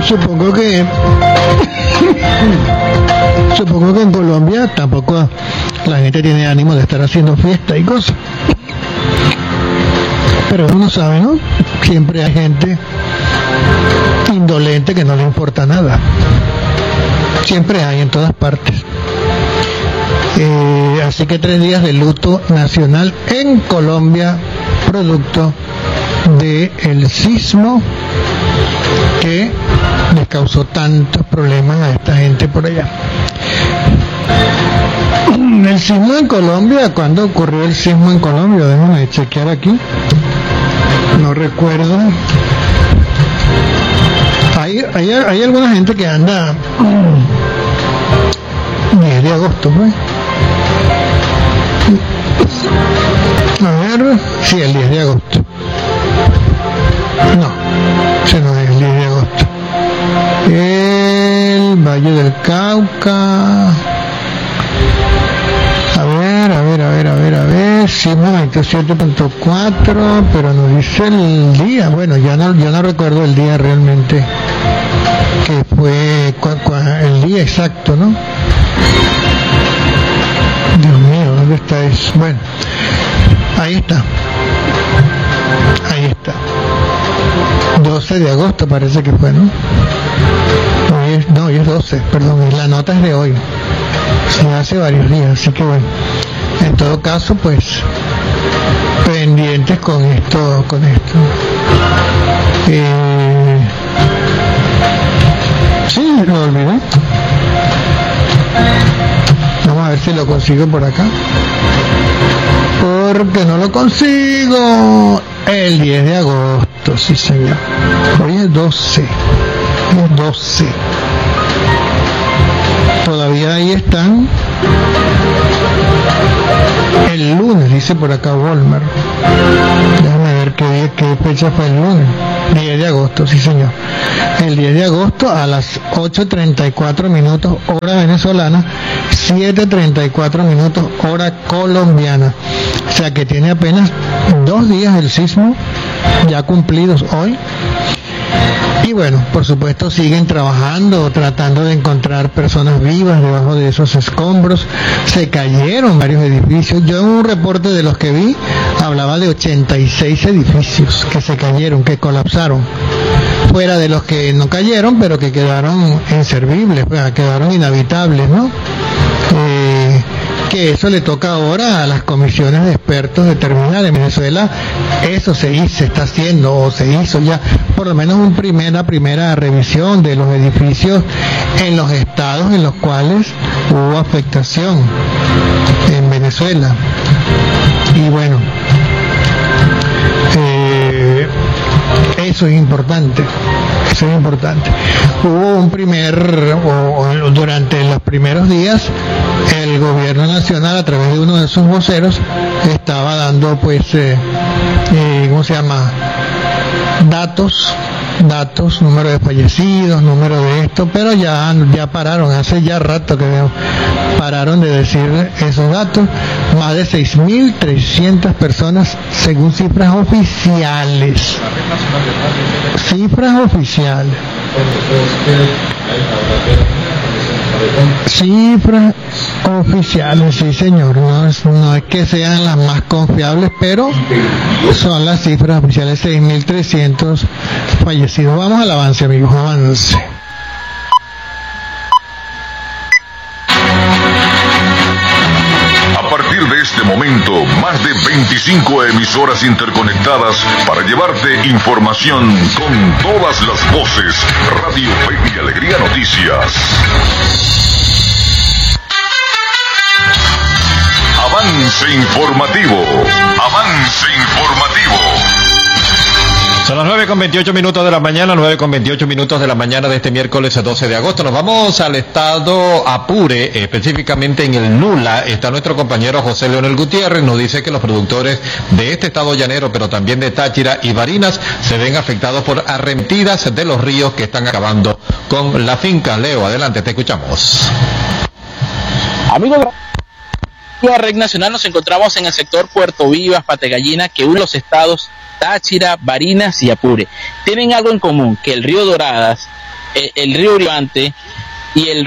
Supongo que en Colombia tampoco la gente tiene ánimo de estar haciendo fiesta y cosas. Pero uno sabe, ¿no? Siempre hay gente indolente que no le importa nada. Siempre hay en todas partes. Así que 3 días de luto nacional en Colombia, producto del sismo que les causó tantos problemas a esta gente por allá. El sismo en Colombia, ¿cuándo ocurrió el sismo en Colombia? Déjame chequear aquí. No recuerdo. Hay alguna gente que anda 10 de agosto, pues. A ver, sí, el 10 de agosto. No, ese no es el 10 de agosto. El Valle del Cauca. A ver, sismo 27.4, pero no dice el día. Bueno, yo no recuerdo el día realmente, que fue el día exacto, ¿no? Dios mío, ¿dónde está eso? Bueno, ahí está. 12 de agosto parece que fue, ¿no? Hoy es 12, perdón, la nota es de hoy. Se hace varios días, así que bueno, en todo caso, pues, pendientes con esto. Sí, lo olvidé. Vamos a ver si lo consigo por acá. Porque no lo consigo. El 10 de agosto, sí señor. Hoy es 12. Todavía ahí están. El lunes, dice por acá Walmart. Déjame ver qué fecha fue el lunes. 10 de agosto, sí señor. El 10 de agosto a las 8:34 minutos, hora venezolana, 7:34 minutos, hora colombiana. O sea que tiene apenas 2 días el sismo, ya cumplidos hoy. Y bueno, por supuesto siguen trabajando, tratando de encontrar personas vivas debajo de esos escombros. Se cayeron varios edificios. Yo en un reporte de los que vi hablaba de 86 edificios que se cayeron, que colapsaron. Fuera de los que no cayeron, pero que quedaron inservibles, pues, quedaron inhabitables, ¿no? Que eso le toca ahora a las comisiones de expertos determinar. En Venezuela eso se está haciendo, o se hizo ya, por lo menos una primera revisión de los edificios en los estados en los cuales hubo afectación en Venezuela. Y bueno, eso es importante. Hubo durante los primeros días, el gobierno nacional, a través de uno de sus voceros, estaba dando, pues, datos, número de fallecidos, número de esto, pero ya pararon, hace ya rato que pararon de decir esos datos. Más de 6.300 personas, según cifras oficiales. Cifras oficiales, sí señor, no es que sean las más confiables, pero son las cifras oficiales, 6.300 fallecidos. Vamos al avance, amigos, avance. A partir de este momento, más de 25 emisoras interconectadas para llevarte información con todas las voces. Radio Fe y Alegría Noticias. Avance informativo. Son las 9:28 de la mañana, 9:28 de la mañana de este miércoles 12 de agosto. Nos vamos al estado Apure, específicamente en el Nula. Está nuestro compañero José Leonel Gutiérrez. Nos dice que los productores de este estado llanero, pero también de Táchira y Barinas, se ven afectados por arremetidas de los ríos que están acabando con la finca. Leo, adelante, te escuchamos. Amigos de la Red Nacional, nos encontramos en el sector Puerto Vivas, Pategallina, que une los estados Táchira, Barinas y Apure. Tienen algo en común, que el río Doradas el río Uribante y el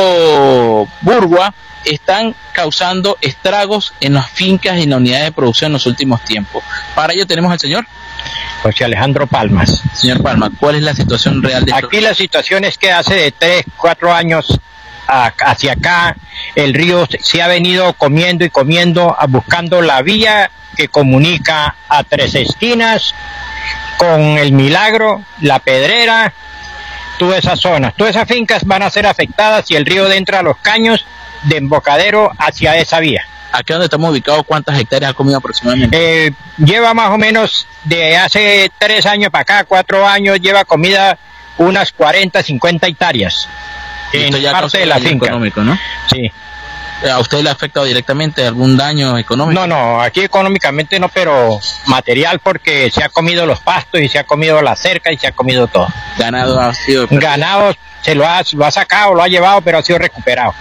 río Burgua están causando estragos en las fincas y en la unidad de producción en los últimos tiempos. Para ello tenemos al señor José Alejandro Palmas. Señor Palma, ¿cuál es la situación real de esto? Aquí la situación es que hace de 3, 4 años hacia acá el río se ha venido comiendo y comiendo, buscando la vía que comunica a Tres Esquinas con El Milagro, La Pedrera, todas esas zonas. Todas esas fincas van a ser afectadas si el río entra a los caños de embocadero hacia esa vía. Aquí donde estamos ubicados, ¿cuántas hectáreas ha comido aproximadamente? Lleva más o menos de hace 3 años para acá, 4 años, lleva comida unas 40, 50 hectáreas. Esto ya parte de la finca. Económico, ¿no? Sí. ¿A usted le ha afectado directamente algún daño económico? No, aquí económicamente no, pero material, porque se ha comido los pastos y se ha comido la cerca y se ha comido todo. Ganado ha sido... Ganado se lo ha sacado, lo ha llevado, pero ha sido recuperado.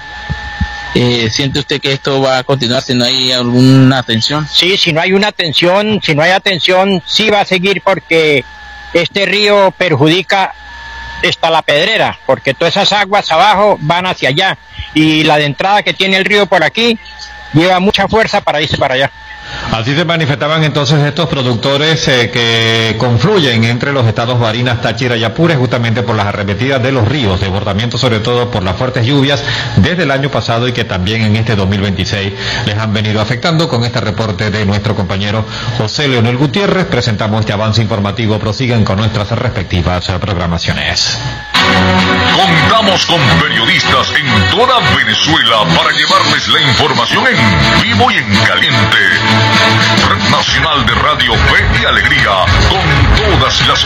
¿Siente usted que esto va a continuar si no hay alguna atención? Sí, si no hay atención, sí va a seguir, porque este río perjudica hasta La Pedrera, porque todas esas aguas abajo van hacia allá, y la de entrada que tiene el río por aquí lleva mucha fuerza para irse para allá. Así se manifestaban entonces estos productores que confluyen entre los estados Barinas, Táchira y Apure, justamente por las arremetidas de los ríos, desbordamientos sobre todo por las fuertes lluvias desde el año pasado y que también en este 2026 les han venido afectando. Con este reporte de nuestro compañero José Leonel Gutiérrez presentamos este avance informativo. Prosigan con nuestras respectivas programaciones. Contamos con periodistas en toda Venezuela para llevarles la información en vivo y en caliente. Red Nacional de Radio Fe y Alegría, con todas las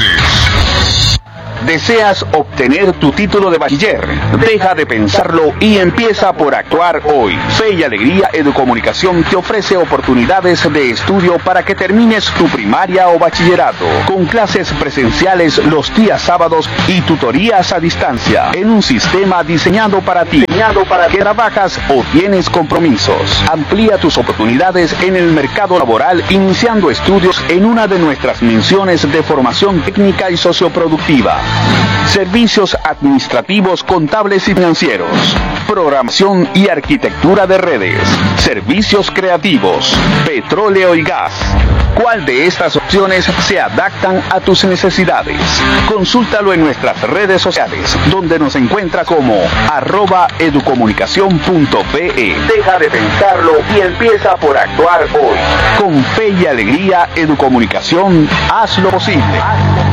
voces. ¿Deseas obtener tu título de bachiller? Deja de pensarlo y empieza por actuar hoy. Fe y Alegría Educomunicación te ofrece oportunidades de estudio para que termines tu primaria o bachillerato, con clases presenciales los días sábados y tutorías a distancia, en un sistema diseñado para ti, que trabajas o tienes compromisos. Amplía tus oportunidades en el mercado laboral iniciando estudios en una de nuestras menciones de formación técnica y socioproductiva. Servicios administrativos, contables y financieros, programación y arquitectura de redes, servicios creativos, petróleo y gas. ¿Cuál de estas opciones se adaptan a tus necesidades? Consúltalo en nuestras redes sociales, donde nos encuentra como @educomunicacion.pe. Deja de pensarlo y empieza por actuar hoy. Con Fe y Alegría Educomunicación, haz lo posible.